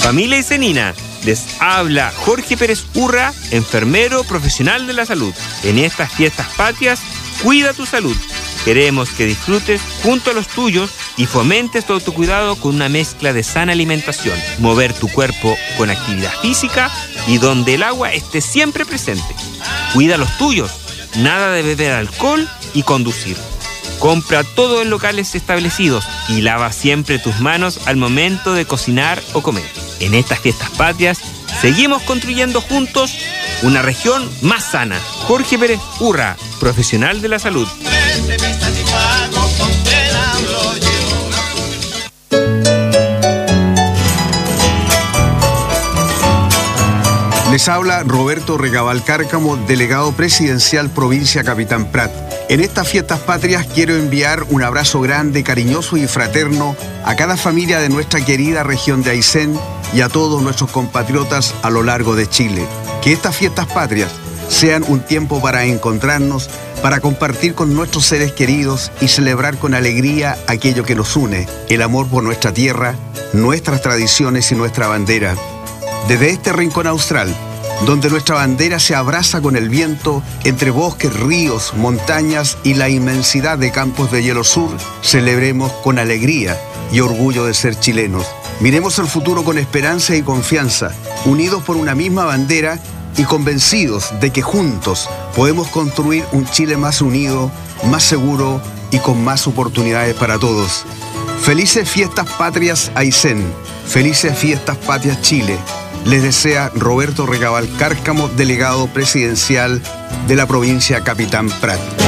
Familia Isenina, les habla Jorge Pérez Urra, enfermero profesional de la salud. En estas fiestas patrias, cuida tu salud. Queremos que disfrutes junto a los tuyos y fomentes tu autocuidado con una mezcla de sana alimentación, mover tu cuerpo con actividad física y donde el agua esté siempre presente. Cuida a los tuyos, nada de beber alcohol y conducir. Compra todo en locales establecidos y lava siempre tus manos al momento de cocinar o comer. En estas fiestas patrias, seguimos construyendo juntos una región más sana. Jorge Pérez Urra, profesional de la salud. Les habla Roberto Regabal Cárcamo, delegado presidencial provincia Capitán Prat. En estas fiestas patrias quiero enviar un abrazo grande, cariñoso y fraterno a cada familia de nuestra querida región de Aysén y a todos nuestros compatriotas a lo largo de Chile. Que estas fiestas patrias sean un tiempo para encontrarnos, para compartir con nuestros seres queridos y celebrar con alegría aquello que nos une, el amor por nuestra tierra, nuestras tradiciones y nuestra bandera. Desde este rincón austral, donde nuestra bandera se abraza con el viento, entre bosques, ríos, montañas y la inmensidad de campos de hielo sur, celebremos con alegría y orgullo de ser chilenos. Miremos el futuro con esperanza y confianza, unidos por una misma bandera y convencidos de que juntos podemos construir un Chile más unido, más seguro y con más oportunidades para todos. Felices fiestas patrias Aysén, felices fiestas patrias Chile. Les desea Roberto Regabal Cárcamo, delegado presidencial de la provincia Capitán Prat.